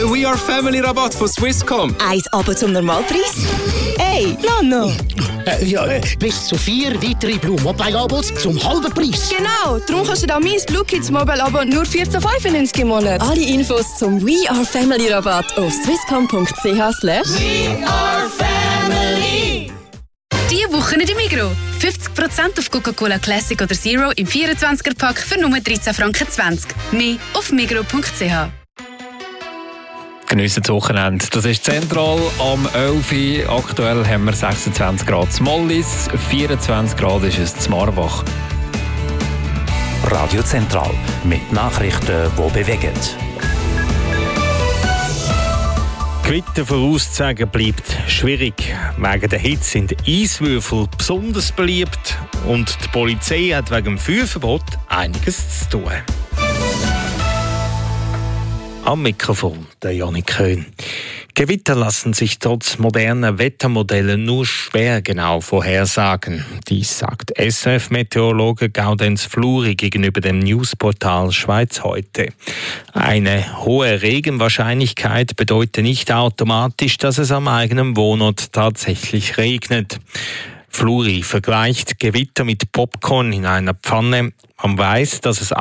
Der We Are Family Rabatt von Swisscom. 1 Abo zum Normalpreis? Hey, Nano! Bis zu 4 weitere Blue Mobile Abos zum halben Preis. Genau, darum kannst du da mein Blue Kids Mobile Abo nur 14,95 im Monat. Alle Infos zum We Are Family Rabatt auf swisscom.ch/. We are family. Diese Woche in Migros. 50% auf Coca-Cola Classic oder Zero im 24er-Pack für nur 13,20 Franken. Mehr auf migros.ch. Geniessen das Wochenende. Das ist zentral am 11 Uhr. Aktuell haben wir 26 Grad zu Mollis, 24 Grad ist es zu Marbach. Radio Zentral mit Nachrichten, die bewegen. Gewitter vorauszusagen bleibt schwierig. Wegen der Hitze sind Eiswürfel besonders beliebt und die Polizei hat wegen dem Feuerverbot einiges zu tun. Am Mikrofon der Janik Köhn. Gewitter lassen sich trotz moderner Wettermodelle nur schwer genau vorhersagen. Dies sagt SRF-Meteorologe Gaudenz Fluri gegenüber dem Newsportal Schweiz heute. Eine hohe Regenwahrscheinlichkeit bedeutet nicht automatisch, dass es am eigenen Wohnort tatsächlich regnet. Fluri vergleicht Gewitter mit Popcorn in einer Pfanne. Man weiß, dass es